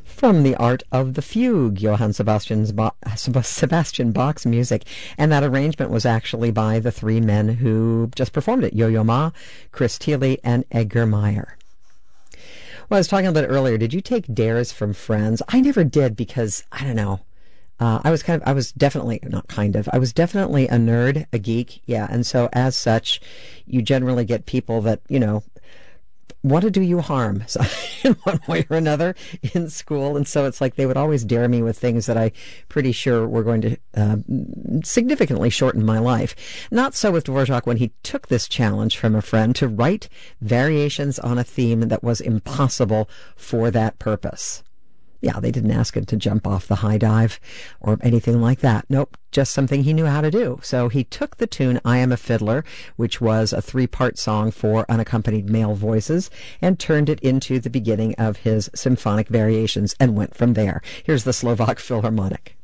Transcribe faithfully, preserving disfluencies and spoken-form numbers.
From the Art of the Fugue, Johann Sebastian's Ba- Sebastian Bach's music. And that arrangement was actually by the three men who just performed it, Yo-Yo Ma, Chris Thile, and Edgar Meyer. Well, I was talking about it earlier. Did you take dares from friends? I never did because, I don't know, Uh, I was kind of, I was definitely, not kind of, I was definitely a nerd, a geek, yeah. And so as such, you generally get people that, you know, want to do you harm so, in one way or another in school. And so it's like they would always dare me with things that I pretty sure were going to uh, significantly shorten my life. Not so with Dvorak when he took this challenge from a friend to write variations on a theme that was impossible for that purpose. Yeah, they didn't ask him to jump off the high dive or anything like that. Nope, just something he knew how to do. So he took the tune I Am a Fiddler, which was a three-part song for unaccompanied male voices, and turned it into the beginning of his symphonic variations and went from there. Here's the Slovak Philharmonic.